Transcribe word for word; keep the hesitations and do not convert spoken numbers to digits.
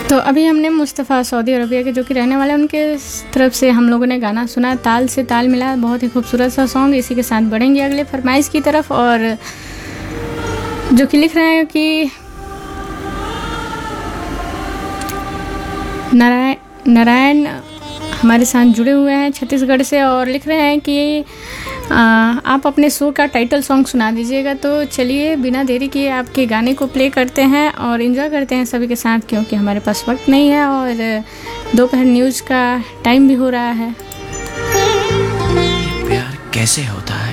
तो अभी हमने मुस्तफ़ा सऊदी अरबिया के जो कि रहने वाले उनके तरफ से हम लोगों ने गाना सुना, ताल से ताल मिला, बहुत ही खूबसूरत सा सॉन्ग। इसी के साथ बढ़ेंगे अगले फरमाइश की तरफ, और जो कि लिख रहे हैं कि नारायण नारायण हमारे साथ जुड़े हुए हैं छत्तीसगढ़ से, और लिख रहे हैं कि आ, आप अपने शो का टाइटल सॉन्ग सुना दीजिएगा। तो चलिए बिना देरी किए आपके गाने को प्ले करते हैं और एंजॉय करते हैं सभी के साथ, क्योंकि हमारे पास वक्त नहीं है और दोपहर न्यूज़ का टाइम भी हो रहा है। ये प्यार कैसे होता है?